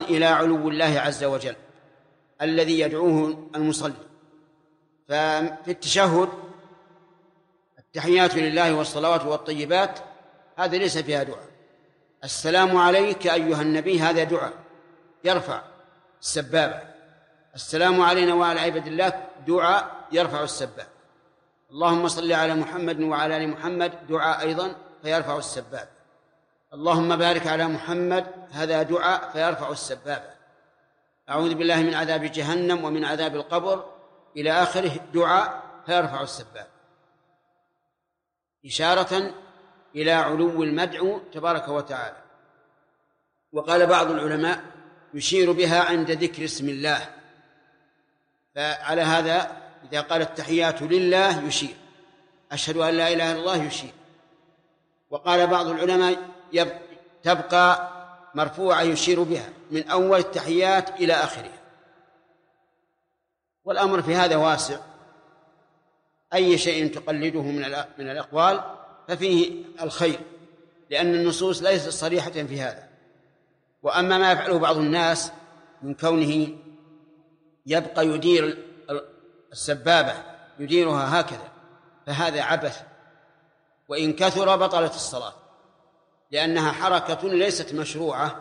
إلى علو الله عز وجل الذي يدعوه المصلي. ففي التشهد التحيات لله والصلوات والطيبات هذا ليس فيها دعاء. السلام عليك أيها النبي هذا دعاء يرفع السبابة. السلام علينا وعلى عباد الله دعاء يرفع السبابة. اللهم صل على محمد وعلى آل محمد دعاء أيضا فيرفع السبابة. اللهم بارك على محمد هذا دعاء فيرفع السبابة. أعوذ بالله من عذاب جهنم ومن عذاب القبر إلى آخره دعاء فيرفع السبابة، إشارة إلى علو المدعو تبارك وتعالى. وقال بعض العلماء يشير بها عند ذكر اسم الله، فعلى هذا إذا قال التحيات لله يشير، أشهد أن لا إله إلا الله يشير. وقال بعض العلماء تبقى مرفوعة يشير بها من أول التحيات إلى آخرها. والأمر في هذا واسع، أي شيء تقلده من الأقوال ففيه الخير، لأن النصوص ليست صريحة في هذا. وأما ما يفعله بعض الناس من كونه يبقى يدير السبابة يديرها هكذا فهذا عبث، وإن كثر بطلت الصلاة، لأنها حركة ليست مشروعة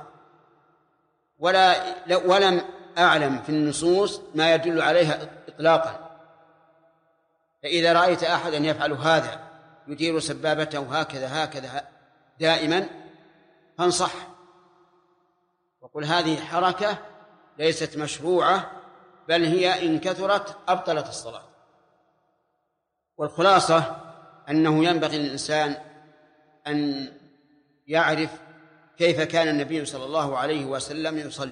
ولم أعلم في النصوص ما يدل عليها إطلاقا. فإذا رأيت أحدا يفعل هذا يدير سبابته هكذا دائما فانصح وقل هذه حركة ليست مشروعة، بل هي إن كثرت أبطلت الصلاة. والخلاصة أنه ينبغي للإنسان أن يعرف كيف كان النبي صلى الله عليه وسلم يصلي،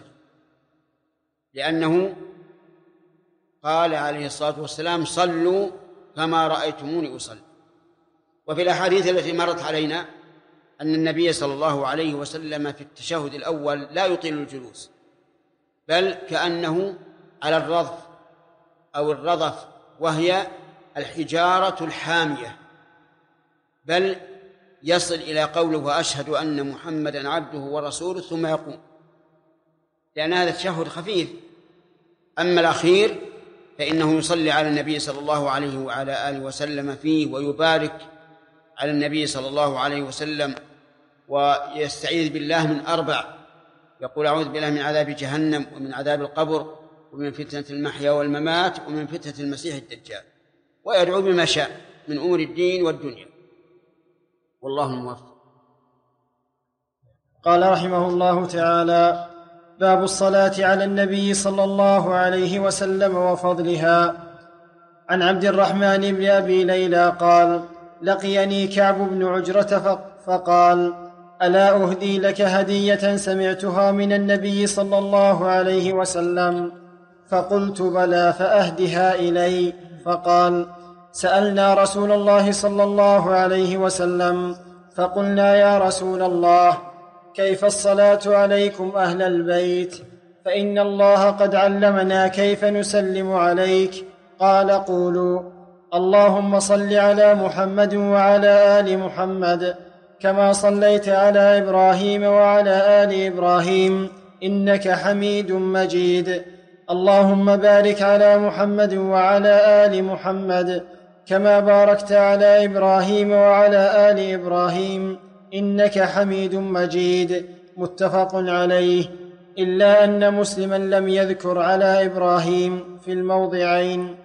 لأنه قال عليه الصلاة والسلام صلوا كما رأيتموني أصلي. وفي الأحاديث التي مرت علينا أن النبي صلى الله عليه وسلم في التشهد الأول لا يطيل الجلوس، بل كأنه على الرضف أو الرضف، وهي الحجارة الحامية، بل يصل إلى قوله وأشهد أن محمدا عبده ورسوله ثم يقوم، لأن هذا التشهد خفيف. أما الأخير فإنه يصلي على النبي صلى الله عليه وعلى آله وسلم فيه، ويبارك على النبي صلى الله عليه وسلم، ويستعيذ بالله من 4، يقول أعوذ بالله من عذاب جهنم ومن عذاب القبر ومن فتنة المحيا والممات ومن فتنة المسيح الدجال، ويدعو بما شاء من أمور الدين والدنيا، والله الموفق. قال رحمه الله تعالى: باب الصلاة على النبي صلى الله عليه وسلم وفضلها. عن عبد الرحمن بن أبي ليلى قال: لقيني كعب بن عجرة فقال: ألا أهدي لك هدية سمعتها من النبي صلى الله عليه وسلم؟ فقلت: بلى، فأهدها إلي. فقال: سألنا رسول الله صلى الله عليه وسلم فقلنا: يا رسول الله، كيف الصلاة عليكم أهل البيت؟ فإن الله قد علمنا كيف نسلم عليك. قال: قولوا: اللهم صل على محمد وعلى آل محمد كما صليت على إبراهيم وعلى آل إبراهيم إنك حميد مجيد. اللهم بارك على محمد وعلى آل محمد كما باركت على إبراهيم وعلى آل إبراهيم إنك حميد مجيد. متفق عليه، إلا أن مسلما لم يذكر على إبراهيم في الموضعين.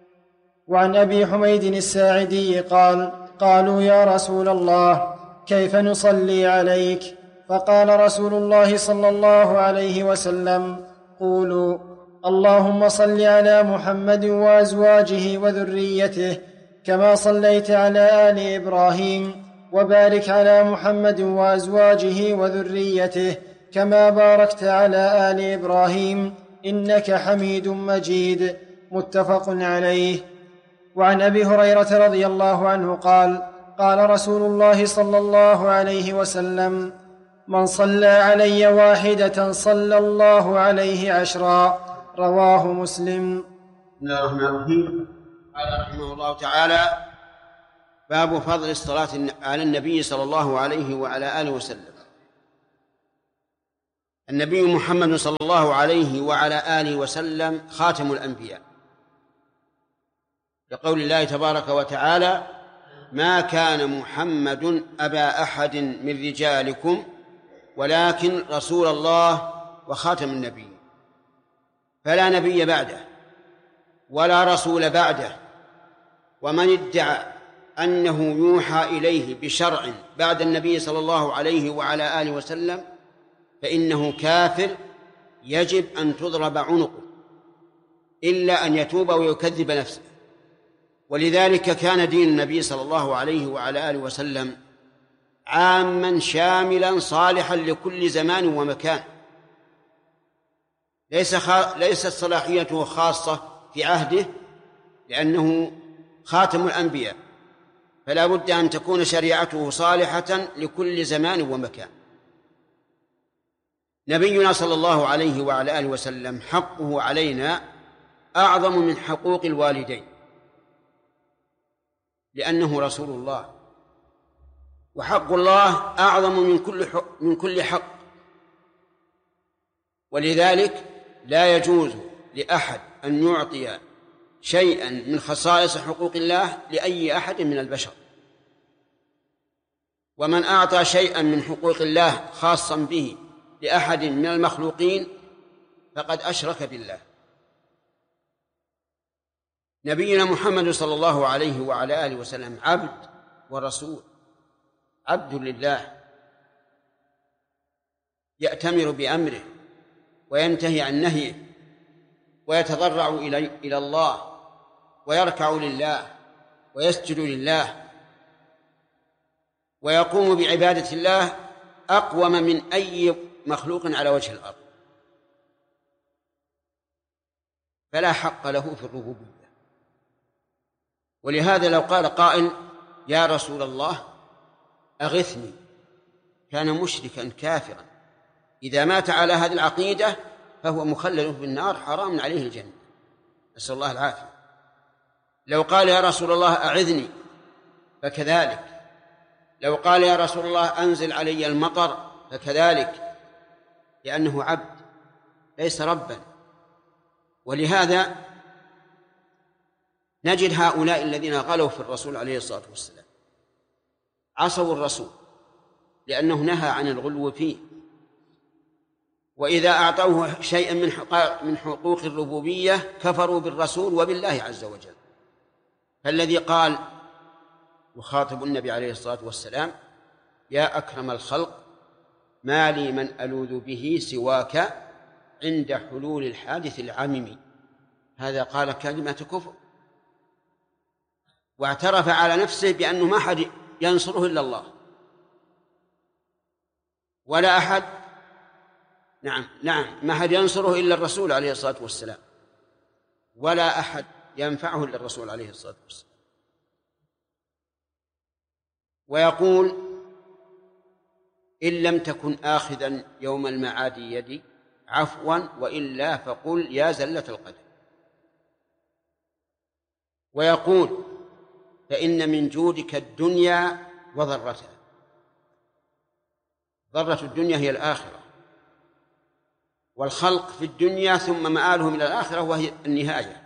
وعن أبي حميد الساعدي قال: قالوا: يا رسول الله، كيف نصلي عليك؟ فقال رسول الله صلى الله عليه وسلم: قولوا: اللهم صل على محمد وأزواجه وذريته كما صليت على آل إبراهيم، وبارك على محمد وأزواجه وذريته كما باركت على آل إبراهيم إنك حميد مجيد. متفق عليه. وعن أبي هريرة رضي الله عنه قال: قال رسول الله صلى الله عليه وسلم: من صلى علي واحدة صلى الله عليه 10. رواه مسلم. بسم الله الرحمن الرحيم. قال رحمه الله تعالى: باب فضل الصلاة على النبي صلى الله عليه وعلى آله وسلم. النبي محمد صلى الله عليه وعلى آله وسلم خاتم الأنبياء، لقول الله تبارك وتعالى: ما كان محمد أبا أحد من رجالكم ولكن رسول الله وخاتم النبيين. فلا نبي بعده ولا رسول بعده، ومن ادعى أنه يوحى إليه بشرع بعد النبي صلى الله عليه وعلى آله وسلم فإنه كافر يجب أن تضرب عنقه، إلا أن يتوب ويكذب نفسه. ولذلك كان دين النبي صلى الله عليه وعلى آله وسلم عاما شاملا صالحا لكل زمان ومكان، ليست صلاحيته خاصة في عهده لأنه خاتم الأنبياء، فلا بد أن تكون شريعته صالحة لكل زمان ومكان. نبينا صلى الله عليه وعلى آله وسلم حقه علينا أعظم من حقوق الوالدين، لأنه رسول الله، وحق الله أعظم من كل حق. ولذلك لا يجوز لأحد أن يعطي شيئا من خصائص حقوق الله لأي أحد من البشر، ومن أعطى شيئا من حقوق الله خاصا به لأحد من المخلوقين فقد أشرك بالله. نبينا محمد صلى الله عليه وعلى آله وسلم عبد ورسول، عبد لله يأتمر بأمره وينتهي عن نهيه ويتضرع إلى الله ويركع لله ويسجد لله ويقوم بعبادة الله أقوم من أي مخلوق على وجه الأرض، فلا حق له في الربوبية. ولهذا لو قال قائل: يا رسول الله أغثني، كان مشركا كافرا، إذا مات على هذه العقيدة فهو مخلد في النار حرام عليه الجنة، نسأل الله العافية. لو قال: يا رسول الله أعذني، فكذلك. لو قال: يا رسول الله أنزل علي المطر، فكذلك، لأنه عبد ليس ربا. ولهذا نجد هؤلاء الذين غلوا في الرسول عليه الصلاة والسلام عصوا الرسول لأنه نهى عن الغلو فيه، وإذا أعطوه شيئا من حقوق الربوبية كفروا بالرسول وبالله عز وجل. فالذي قال يخاطب النبي عليه الصلاة والسلام: يا أكرم الخلق ما لي من ألوذ به سواك عند حلول الحادث العميم، هذا قال كلمة كفر، واعترف على نفسه بأنه ما أحد ينصره إلا الله، ولا أحد ما أحد ينصره إلا الرسول عليه الصلاة والسلام، ولا أحد ينفعه إلا الرسول عليه الصلاة والسلام. ويقول: إن لم تكن آخذا يوم المعاد يدي عفوا وإلا فقل يا زلة القدم. ويقول: فإن من جودك الدنيا وضرتها، ضرة الدنيا هي الآخرة، والخلق في الدنيا ثم مآلهم إلى الآخرة وهي النهاية.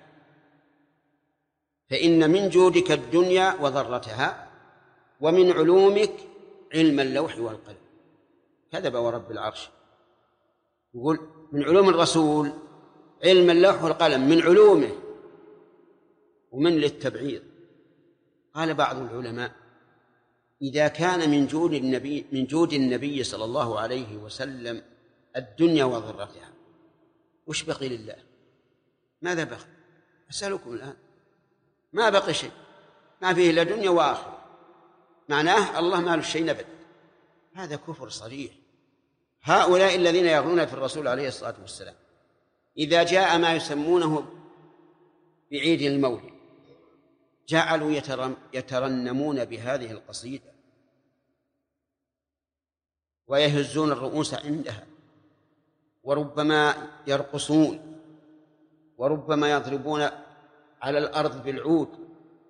فإن من جودك الدنيا وضرتها، ومن علومك علم اللوح والقلم. كذب ورب العرش، يقول من علوم الرسول علم اللوح والقلم، من علومه، ومن للتبعيض. قال بعض العلماء: إذا كان من جود النبي صلى الله عليه وسلم الدنيا وضرتها، وش بقي لله؟ ماذا بقي؟ أسألكم الآن، ما بقي شيء، ما فيه إلا دنيا وآخرة، معناه الله ما له شيء نبت. هذا كفر صريح. هؤلاء الذين يغلون في الرسول عليه الصلاة والسلام إذا جاء ما يسمونه بعيد المولد جعلوا يترنمون بهذه القصيدة ويهزون الرؤوس عندها، وربما يرقصون، وربما يضربون على الأرض بالعود،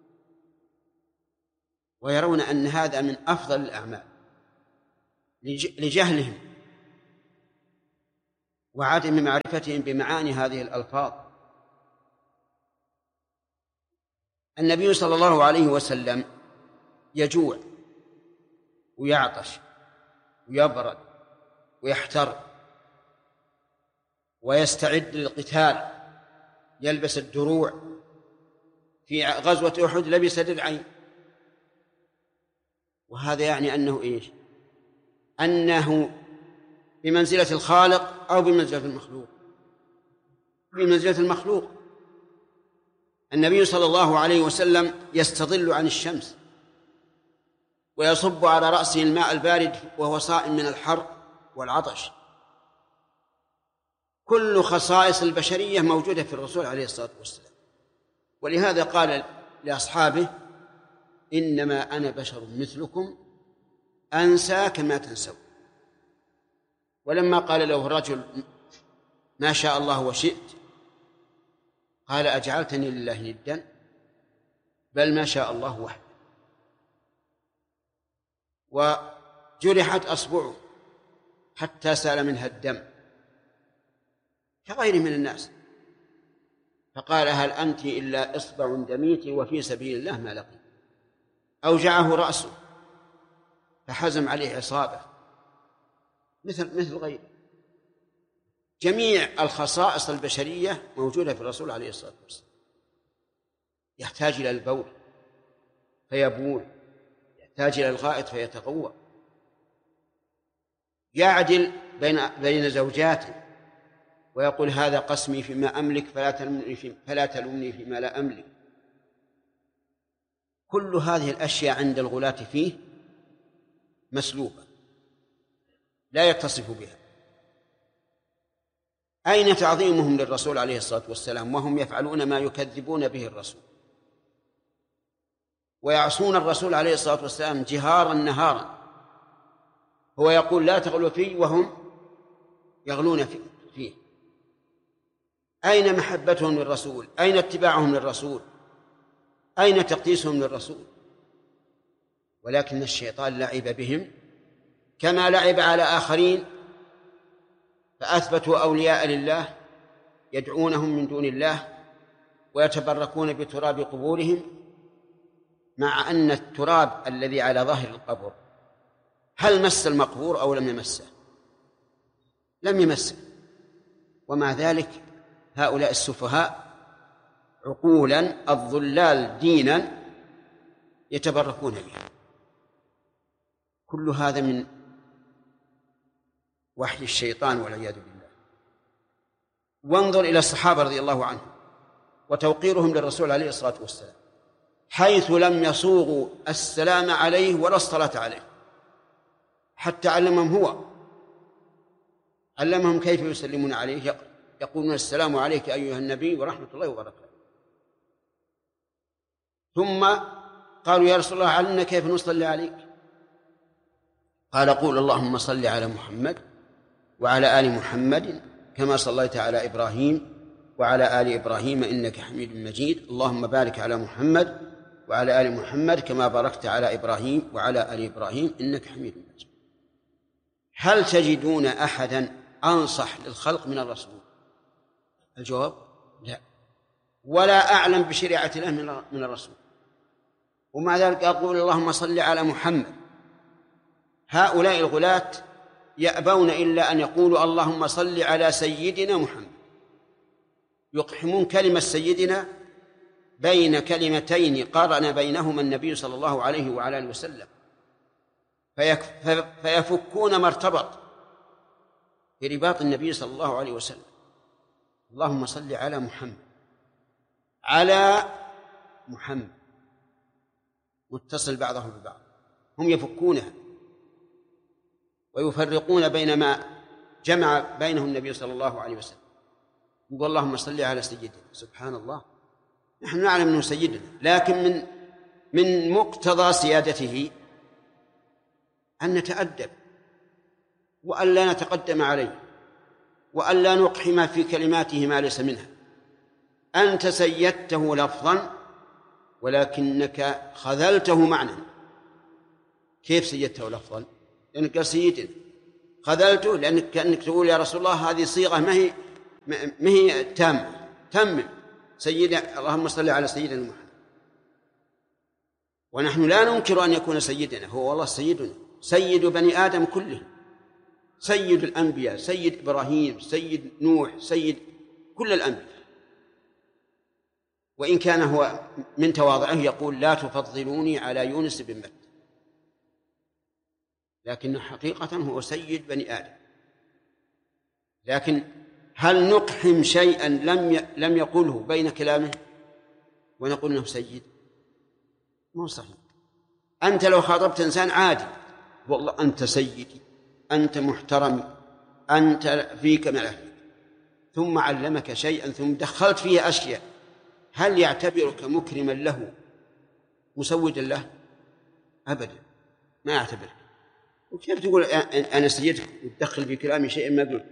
ويرون أن هذا من أفضل الأعمال لجهلهم وعدم معرفتهم بمعاني هذه الألفاظ. النبي صلى الله عليه وسلم يجوع ويعطش ويبرد ويحتر ويستعد للقتال، يلبس الدروع. في غزوة أحد لبس درعين، وهذا يعني أنه إيش؟ أنه بمنزلة الخالق أو بمنزلة المخلوق؟ بمنزلة المخلوق. النبي صلى الله عليه وسلم يستظل عن الشمس ويصب على رأسه الماء البارد وهو صائم من الحر والعطش. كل خصائص البشرية موجودة في الرسول عليه الصلاة والسلام، ولهذا قال لأصحابه: إنما أنا بشر مثلكم أنسى كما تنسون. ولما قال له الرجل: ما شاء الله وشئت، قال: أجعلتني لله ندا؟ بل ما شاء الله وحده. وجرحت أصبعه حتى سال منها الدم كغيره من الناس، فقال: هل أنت إلا إصبع دميت وفي سبيل الله ما لقي. أوجعه رأسه فحزم عليه عصابة مثل غيره. جميع الخصائص البشرية موجودة في الرسول عليه الصلاة والسلام. يحتاج إلى البول فيبول، يحتاج إلى الغائط فيتغوى، يعدل بين زوجاته ويقول: هذا قسمي فيما أملك فلا تلومني فيما لا أملك. كل هذه الأشياء عند الغلاة فيه مسلوبة، لا يتصف بها. أين تعظيمهم للرسول عليه الصلاة والسلام وهم يفعلون ما يكذبون به الرسول ويعصون الرسول عليه الصلاة والسلام جهارا نهارا؟ هو يقول: لا تغلوا فيه وهم يغلون فيه. أين محبتهم للرسول؟ أين اتباعهم للرسول؟ أين تقديسهم للرسول؟ ولكن الشيطان لعب بهم كما لعب على آخرين، فأثبتوا أولياء لله يدعونهم من دون الله ويتبركون بتراب قبورهم، مع أن التراب الذي على ظهر القبر هل مس المقبور أو لم يمسه؟ لم يمسه. ومع ذلك هؤلاء السفهاء عقولا الضلال دينا يتبركون به. كل هذا من وحي الشيطان والعياذ بالله. وانظر إلى الصحابة رضي الله عنهم وتوقيرهم للرسول عليه الصلاة والسلام، حيث لم يصوغوا السلام عليه ولا الصلاة عليه، حتى علمهم كيف يسلمون عليه، يقولون: السلام عليك أيها النبي ورحمة الله وبركاته. ثم قالوا: يا رسول الله علمنا كيف نصلي عليك. قال: قول اللهم صل على محمد وعلى آل محمد كما صليت على إبراهيم وعلى آل إبراهيم إنك حميد مجيد، اللهم بارك على محمد وعلى آل محمد كما باركت على إبراهيم وعلى آل إبراهيم إنك حميد مجيد. هل تجدون أحدا أنصح للخلق من الرسول؟ الجواب: لا، ولا أعلم بشريعة الله من الرسول. ومع ذلك أقول: اللهم صل على محمد. هؤلاء الغلاة يأبون إلا أن يقولوا: اللهم صل على سيدنا محمد. يقحمون كلمة سيدنا بين كلمتين قارن بينهما النبي صلى الله عليه وعلى آله وسلم، فيفكون ما ارتبط برباط النبي صلى الله عليه وسلم. اللهم صل على محمد، على محمد متصل بعضهم ببعض. هم يفكونها ويفرقون بين ما جمع بينه النبي صلى الله عليه وسلم. يقول: اللهم صل على سيدنا. سبحان الله، نحن نعلم أنه سيدنا، لكن من مقتضى سيادته أن نتأدب وأن لا نتقدم عليه وأن لا نقحم في كلماته ما ليس منها. أنت سيدته لفظا ولكنك خذلته معنى. كيف سيدته لفظا؟ لأنك قال سيدنا، خذلته، لأنك كأنك تقول يا رسول الله هذه صيغة ما هي تامة، تمم سيدنا، اللهم صل على سيدنا محمد. ونحن لا ننكر أن يكون سيدنا، هو والله سيدنا، سيد بني آدم كله، سيد الأنبياء، سيد إبراهيم، سيد نوح، سيد كل الأنبياء. وإن كان هو من تواضعه يقول لا تفضلوني على يونس بن متى، لكن حقيقة هو سيد بني آدم. لكن هل نقحم شيئا لم يقله بين كلامه ونقول انه سيد؟ مو صحيح. أنت لو خاطبت إنسان عادي والله أنت سيدي، أنت محترمي، أنت فيك ما فيك، ثم علمك شيئا ثم دخلت فيه أشياء، هل يعتبرك مكرما له مسودا له؟ أبدا ما يعتبرك. وكيف تقول أنا سيدك وتدخل في كلامي شيئا ما قلت؟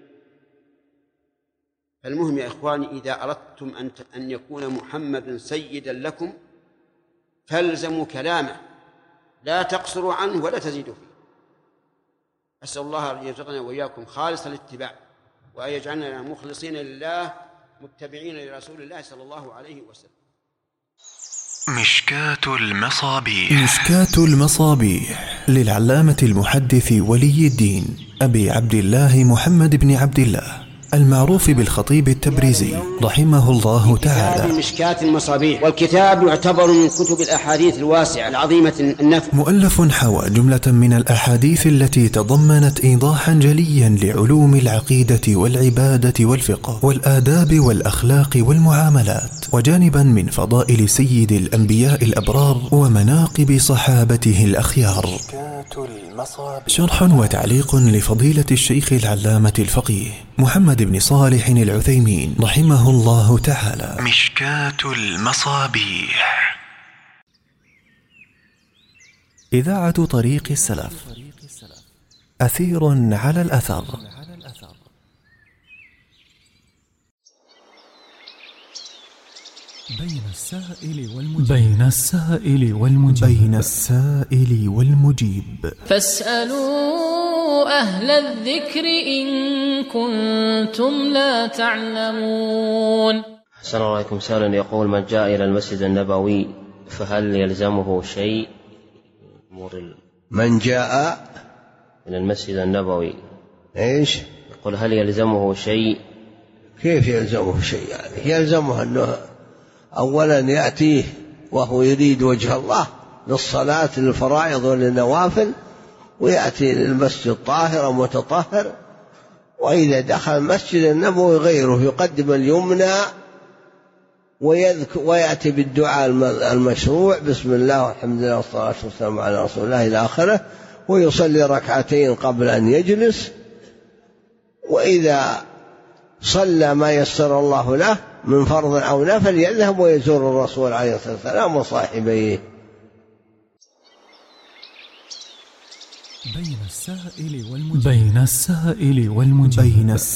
فالمهم يا إخواني، إذا أردتم أن يكون محمد سيدا لكم فالزموا كلامه، لا تقصروا عنه ولا تزيدوا فيه. أسأل الله أن يرزقنا وإياكم خالص الاتباع، وأن يجعلنا مخلصين لله متبعين لرسول الله صلى الله عليه وسلم. مشكاة المصابيح. مشكاة المصابيح للعلامة المحدث ولي الدين أبي عبد الله محمد بن عبد الله المعروف بالخطيب التبريزي رحمه الله تعالى. مشكاة المصابيح، والكتاب يعتبر من كتب الأحاديث الواسعة العظيمة النفع. مؤلف حوى جملة من الأحاديث التي تضمنت إيضاحا جليا لعلوم العقيدة والعبادة والفقه والآداب والأخلاق والمعاملات، وجانبا من فضائل سيد الأنبياء الأبرار ومناقب صحابته الأخيار. شرح وتعليق لفضيلة الشيخ العلامة الفقيه محمد بن صالح العثيمين رحمه الله تعالى. مشكاة المصابيح. إذاعة طريق السلف، أثير على الأثر. بين السائل والمجيب. فاسألوا أهل الذكر إن كنتم لا تعلمون. أحسن الله عليكم. سائل يقول: من جاء إلى المسجد النبوي فهل يلزمه شيء؟ من جاء إلى المسجد النبوي إيش؟ يقول: هل يلزمه شيء؟ كيف يلزمه شيء؟ يعني يلزمه أنه أولا يأتيه وهو يريد وجه الله للصلاة للفرائض وللنوافل، ويأتي للمسجد طاهرا متطهر. وإذا دخل المسجد النبوي غيره يقدم اليمنى ويأتي بالدعاء المشروع بسم الله والحمد لله والصلاة والسلام على رسول الله إلى آخره، ويصلي ركعتين قبل أن يجلس. وإذا صلى ما يسر الله له من فرض أو نفل يذهب ويزور الرسول عليه الصلاة والسلام وصاحبيه. بين السائل والمجيب.